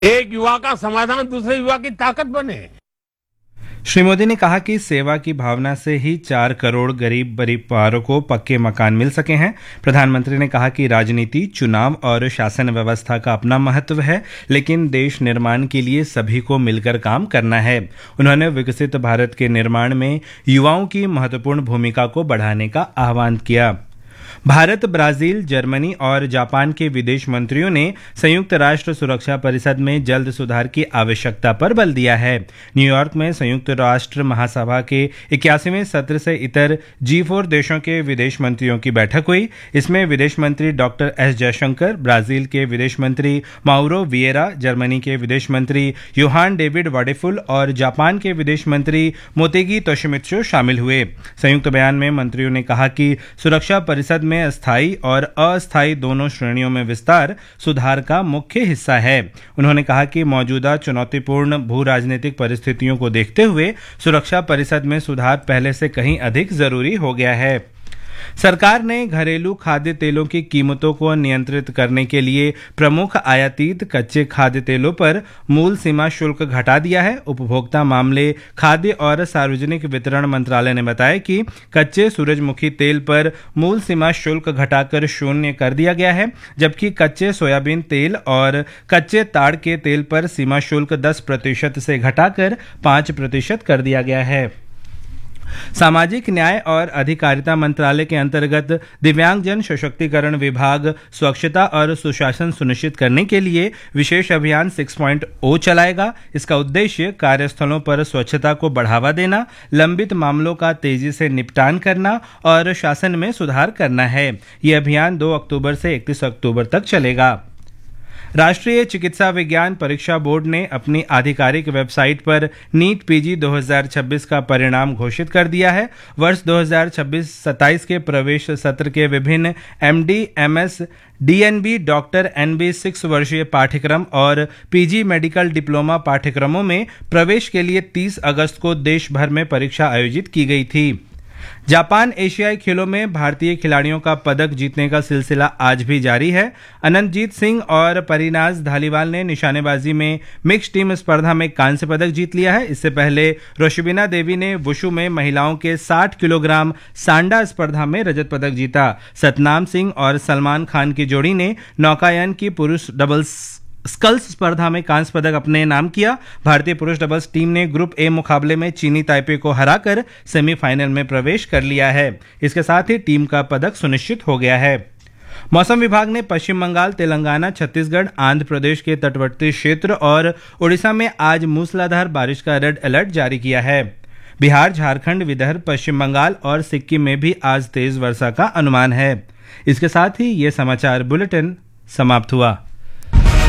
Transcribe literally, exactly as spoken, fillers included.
एक युवा का समाधान दूसरे युवा की ताकत बने। श्री मोदी ने कहा कि सेवा की भावना से ही चार करोड़ गरीब परिवारों को पक्के मकान मिल सके हैं। प्रधानमंत्री ने कहा कि राजनीति, चुनाव और शासन व्यवस्था का अपना महत्व है, लेकिन देश निर्माण के लिए सभी को मिलकर काम करना है। उन्होंने विकसित भारत के निर्माण में युवाओं की महत्वपूर्ण भूमिका को बढ़ाने का आह्वान किया। भारत, ब्राजील, जर्मनी और जापान के विदेश मंत्रियों ने संयुक्त राष्ट्र सुरक्षा परिषद में जल्द सुधार की आवश्यकता पर बल दिया है। न्यूयॉर्क में संयुक्त राष्ट्र महासभा के इक्यासीवें सत्र से इतर जी फोर देशों के विदेश मंत्रियों की बैठक हुई। इसमें विदेश मंत्री डॉक्टर एस जयशंकर, ब्राजील के विदेश मंत्री माउरो विएरा, जर्मनी के विदेश मंत्री योहान डेविड वाडेफुल और जापान के विदेश मंत्री मोतेगी तोशिमित्सु शामिल हुए। संयुक्त बयान में मंत्रियों ने कहा कि सुरक्षा परिषद में स्थायी और अस्थायी दोनों श्रेणियों में विस्तार सुधार का मुख्य हिस्सा है। उन्होंने कहा कि मौजूदा चुनौतीपूर्ण भू राजनीतिक परिस्थितियों को देखते हुए सुरक्षा परिषद में सुधार पहले से कहीं अधिक जरूरी हो गया है। सरकार ने घरेलू खाद्य तेलों की कीमतों को नियंत्रित करने के लिए प्रमुख आयातित कच्चे खाद्य तेलों पर मूल सीमा शुल्क घटा दिया है। उपभोक्ता मामले, खाद्य और सार्वजनिक वितरण मंत्रालय ने बताया कि कच्चे सूरजमुखी तेल पर मूल सीमा शुल्क घटाकर शून्य कर दिया गया है, जबकि कच्चे सोयाबीन तेल और कच्चे ताड़ के तेल पर सीमा शुल्क दस प्रतिशत से घटाकर पाँच प्रतिशत कर दिया गया है। सामाजिक न्याय और अधिकारिता मंत्रालय के अंतर्गत दिव्यांगजन सशक्तिकरण विभाग स्वच्छता और सुशासन सुनिश्चित करने के लिए विशेष अभियान सिक्स पॉइंट ओ चलाएगा। इसका उद्देश्य कार्यस्थलों पर स्वच्छता को बढ़ावा देना, लंबित मामलों का तेजी से निपटान करना और शासन में सुधार करना है। ये अभियान दो अक्टूबर से इकतीस अक्टूबर तक चलेगा। राष्ट्रीय चिकित्सा विज्ञान परीक्षा बोर्ड ने अपनी आधिकारिक वेबसाइट पर नीट पीजी दो हज़ार छब्बीस का परिणाम घोषित कर दिया है। वर्ष दो हज़ार छब्बीस सत्ताईस के प्रवेश सत्र के विभिन्न MD, MS, DNB, doctor NB six वर्षीय पाठ्यक्रम और पीजी मेडिकल डिप्लोमा पाठ्यक्रमों में प्रवेश के लिए तीस अगस्त को देश भर में परीक्षा आयोजित की गई थी। जापान एशियाई खेलों में भारतीय खिलाड़ियों का पदक जीतने का सिलसिला आज भी जारी है। अनंतजीत सिंह और परिनाज धालीवाल ने निशानेबाजी में मिक्स टीम स्पर्धा में कांस्य पदक जीत लिया है। इससे पहले रोशिबिना देवी ने वुशु में महिलाओं के साठ किलोग्राम सांडा स्पर्धा में रजत पदक जीता। सतनाम सिंह और सलमान खान की जोड़ी ने नौकायन की पुरुष डबल्स स्कल्स स्पर्धा में कांस्य पदक अपने नाम किया। भारतीय पुरुष डबल्स टीम ने ग्रुप ए मुकाबले में चीनी ताइपे को हराकर सेमीफाइनल में प्रवेश कर लिया है। इसके साथ ही टीम का पदक सुनिश्चित हो गया है। मौसम विभाग ने पश्चिम बंगाल, तेलंगाना, छत्तीसगढ़, आंध्र प्रदेश के तटवर्ती क्षेत्र और उड़ीसा में आज मूसलाधार बारिश का रेड अलर्ट जारी किया है। बिहार, झारखंड, विदर्भ, पश्चिम बंगाल और सिक्किम में भी आज तेज वर्षा का अनुमान है। इसके साथ ही ये समाचार बुलेटिन समाप्त हुआ।